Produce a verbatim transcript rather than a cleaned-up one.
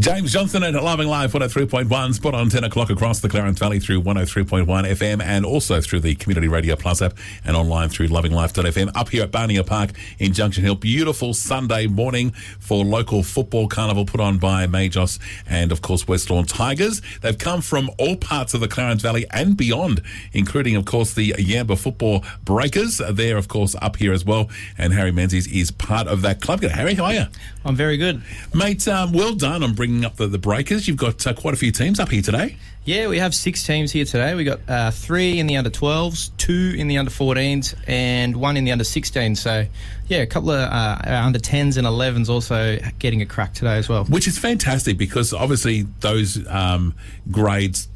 James Johnson at Loving Life one oh three point one, spot on ten o'clock across the Clarence Valley through one oh three point one F M and also through the Community Radio Plus app and online through loving life dot f m. Up here at Barnier Park in Junction Hill, beautiful Sunday morning for local football carnival put on by Majos and, of course, West Lawn Tigers. They've come from all parts of the Clarence Valley and beyond, including, of course, the Yamba Football Breakers. They're, of course, up here as well, and Harry Menzies is part of that club. G'day, Harry, how are you? I'm very good. Mate, um, well done on bringing up the, the Breakers. You've got uh, quite a few teams up here today. Yeah, we have six teams here today. We got uh, three in the under twelves, two in the under fourteens, and one in the under sixteens. So, yeah, a couple of uh, under tens and elevens also getting a crack today as well. Which is fantastic because obviously those um, grades